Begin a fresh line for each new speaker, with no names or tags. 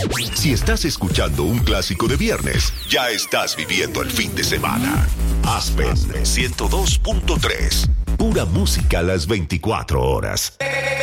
Si estás escuchando un clásico de viernes, ya estás viviendo el fin de semana. Aspen 102.3. Pura música a las 24 horas.